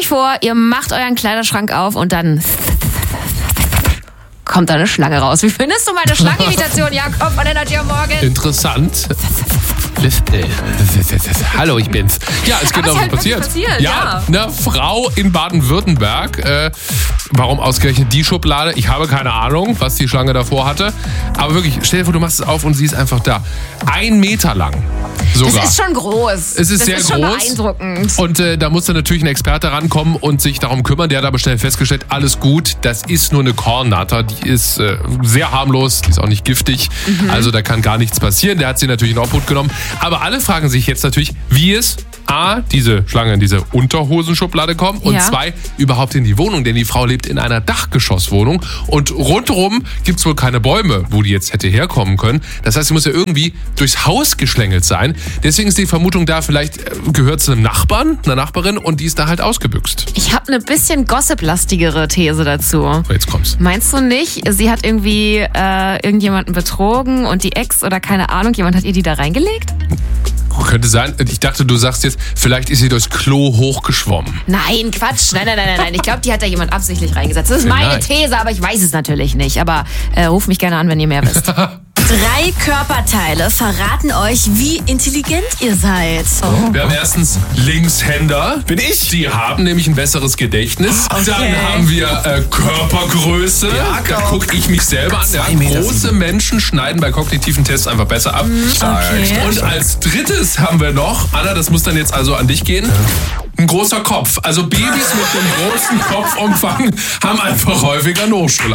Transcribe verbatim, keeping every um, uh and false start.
euch vor, ihr macht euren Kleiderschrank auf und dann kommt da eine Schlange raus. Wie findest du meine Schlangenimitation, Jakob, von Energy am Morgen? Interessant. Hallo, ich bin's. Ja, es genau halt passiert. passiert. Ja, ja, eine Frau in Baden-Württemberg. Äh, warum ausgerechnet die Schublade? Ich habe keine Ahnung, was die Schlange davor hatte. Aber wirklich, stell dir vor, du machst es auf und sie ist einfach da. Ein Meter lang. Sogar. Das ist schon groß. Es ist das sehr ist schon groß. beeindruckend. Und äh, da musste natürlich ein Experte rankommen und sich darum kümmern. Der hat aber schnell festgestellt, alles gut, das ist nur eine Kornnatter. Die ist äh, sehr harmlos, die ist auch nicht giftig. Mhm. Also da kann gar nichts passieren. Der hat sie natürlich in Obhut genommen. Aber alle fragen sich jetzt natürlich, wie es A, diese Schlange in diese Unterhosenschublade kommt und ja. zwei, überhaupt in die Wohnung. Denn die Frau lebt in einer Dachgeschosswohnung und rundherum gibt es wohl keine Bäume, wo die jetzt hätte herkommen können. Das heißt, sie muss ja irgendwie durchs Haus geschlängelt sein. Deswegen ist die Vermutung da, vielleicht gehört zu einem Nachbarn, einer Nachbarin und die ist da halt ausgebüxt. Ich habe eine bisschen gossip-lastigere These dazu. Oh, jetzt kommt's. Meinst du nicht, sie hat irgendwie äh, irgendjemanden betrogen und die Ex oder keine Ahnung, jemand hat ihr die da reingelegt? Könnte sein. Ich dachte, du sagst jetzt, vielleicht ist sie durchs Klo hochgeschwommen. Nein, Quatsch. Nein, nein, nein, nein. Ich glaube, die hat da jemand absichtlich reingesetzt. Das ist Vielleicht. meine These, aber ich weiß es natürlich nicht. Aber äh, ruf mich gerne an, wenn ihr mehr wisst. Drei Körperteile verraten euch, wie intelligent ihr seid. Oh. Wir haben erstens Linkshänder. Bin ich? Die haben nämlich ein besseres Gedächtnis. Okay. Dann haben wir äh, Körpergröße. Ja, da gucke ich mich selber an. Ja, große Menschen schneiden bei kognitiven Tests einfach besser ab. Okay. Und als drittes haben wir noch, Anna, das muss dann jetzt also an dich gehen, ein großer Kopf. Also Babys mit dem großen Kopfumfang haben einfach häufiger Hochschulabschluss.